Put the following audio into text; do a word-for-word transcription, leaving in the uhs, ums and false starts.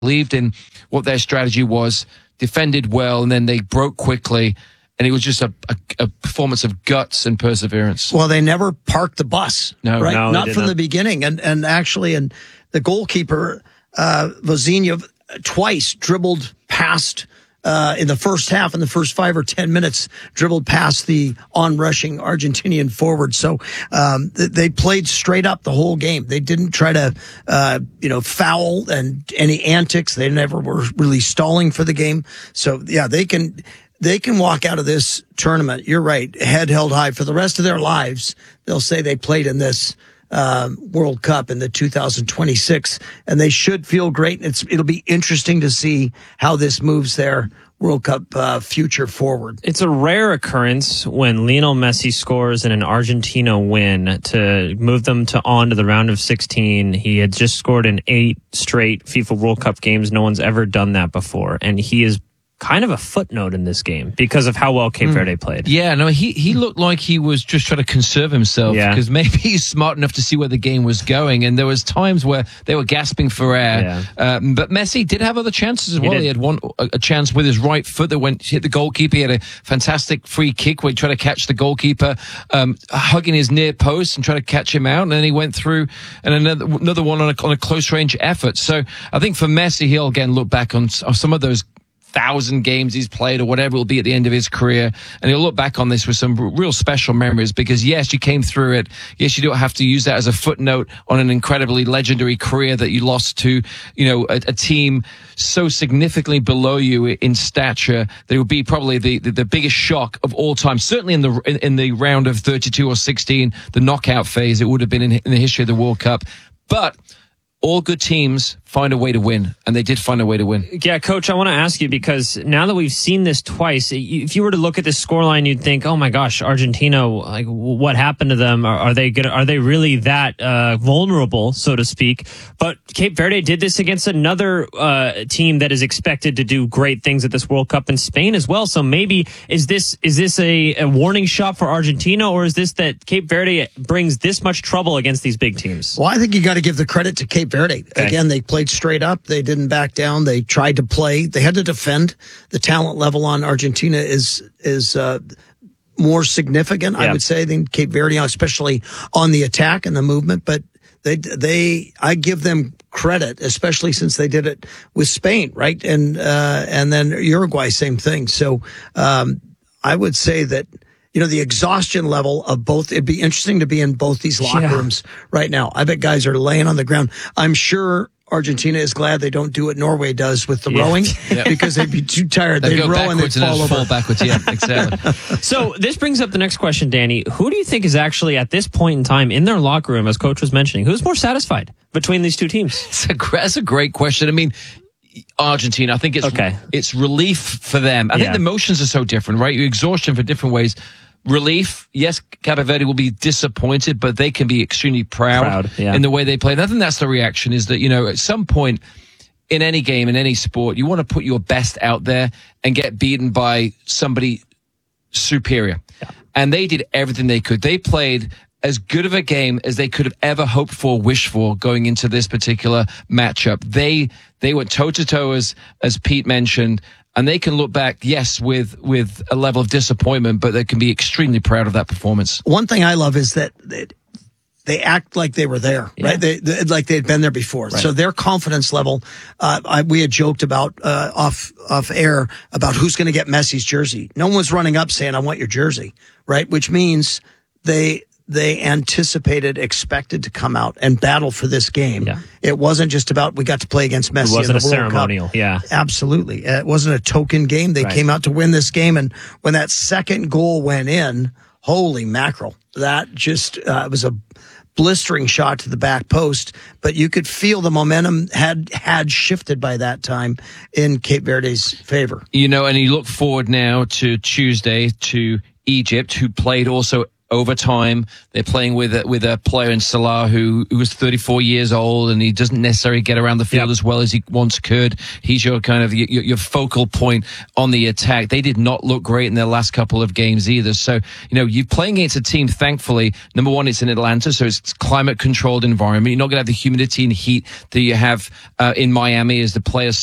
believed in what their strategy was, defended well, and then they broke quickly. And it was just a, a, a performance of guts and perseverance. Well, they never parked the bus, no, right? no, Not from not. the beginning. And and actually, and the goalkeeper, uh, Vozinha, twice dribbled past, uh, in the first half, in the first five or ten minutes, dribbled past the on-rushing Argentinian forward. So um, th- they played straight up the whole game. They didn't try to, uh, you know, foul and any antics. They never were really stalling for the game. So, yeah, they can... They can walk out of this tournament, you're right, head held high for the rest of their lives. They'll say they played in this um, World Cup in the two thousand twenty-six, and they should feel great. It's, it'll be interesting to see how this moves their World Cup uh, future forward. It's a rare occurrence when Lionel Messi scores in an Argentina win to move them to on to the round of sixteen. He had just scored in eight straight FIFA World Cup games. No one's ever done that before, and he is kind of a footnote in this game because of how well Cape mm. Verde played. Yeah, no, he, he looked like he was just trying to conserve himself because yeah. maybe he's smart enough to see where the game was going. And there was times where they were gasping for air. Yeah. Um, but Messi did have other chances as well. He, he had one a, a chance with his right foot that went hit the goalkeeper. He had a fantastic free kick where he tried to catch the goalkeeper, um, hugging his near post and trying to catch him out. And then he went through and another another one on a, on a close range effort. So I think for Messi, he'll again look back on some of those thousand games he's played or whatever it will be at the end of his career, and he'll look back on this with some real special memories because yes, you came through it. Yes, you don't have to use that as a footnote on an incredibly legendary career that you lost to, you know, a, a team so significantly below you in stature that it would be probably the, the, the biggest shock of all time. Certainly in the in, in the round of thirty-two or sixteen, the knockout phase, it would have been in, in the history of the World Cup. But all good teams find a way to win, and they did find a way to win. Yeah, Coach, I want to ask you, because now that we've seen this twice, if you were to look at this scoreline, you'd think, oh my gosh, Argentina, like, what happened to them? Are, are they gonna, are they really that uh, vulnerable, so to speak? But Cape Verde did this against another uh, team that is expected to do great things at this World Cup in Spain as well. So maybe, is this is this a, a warning shot for Argentina, or is this that Cape Verde brings this much trouble against these big teams? Well, I think you got to give the credit to Cape Verde. Okay. Again, they played straight up. They didn't back down. They tried to play. They had to defend. The talent level on Argentina is is uh, more significant, yeah. I would say, than Cape Verde, especially on the attack and the movement. But they they I give them credit, especially since they did it with Spain, right? And uh, and then Uruguay, same thing. So um, I would say that, you know, the exhaustion level of both, it'd be interesting to be in both these locker yeah. rooms right now. I bet guys are laying on the ground. I'm sure Argentina is glad they don't do what Norway does with the yeah. rowing yeah. because they'd be too tired. They'd, they'd row and they'd fall and over. Fall backwards, yeah, exactly. So this brings up the next question, Danny. Who do you think is actually at this point in time in their locker room, as Coach was mentioning, who's more satisfied between these two teams? It's a, that's a great question. I mean, Argentina, I think it's okay. it's relief for them. I yeah. think the emotions are so different, right? You exhaustion for different ways. Relief, yes, Cape Verde will be disappointed, but they can be extremely proud, proud yeah. in the way they play. And I think that's the reaction, is that, you know, at some point in any game, in any sport, you want to put your best out there and get beaten by somebody superior. Yeah. And they did everything they could. They played as good of a game as they could have ever hoped for, wished for, going into this particular matchup. They they went toe-to-toe, as, as Pete mentioned, and they can look back, yes, with with a level of disappointment, but they can be extremely proud of that performance. One thing I love is that they, they act like they were there, yeah. right? They, they like they'd been there before. Right. So their confidence level, uh, I, we had joked about uh, off off air about who's going to get Messi's jersey. No one was running up saying, "I want your jersey," right? Which means they. They anticipated, expected to come out and battle for this game. Yeah. It wasn't just about, we got to play against Messi. It wasn't in the a World ceremonial, Cup. yeah. Absolutely. It wasn't a token game. They right. came out to win this game. And when that second goal went in, holy mackerel, that just, uh, it was a blistering shot to the back post. But you could feel the momentum had, had shifted by that time in Cape Verde's favor. You know, and you look forward now to Tuesday to Egypt, who played also overtime. They're playing with a, with a player in Salah who, who was thirty-four years old, and he doesn't necessarily get around the field yep. as well as he once could. He's your kind of your, your focal point on the attack. They did not look great in their last couple of games either. So, you know, you're playing against a team, thankfully, number one, it's in Atlanta, so it's climate controlled environment. You're not going to have the humidity and heat that you have uh, in Miami as the players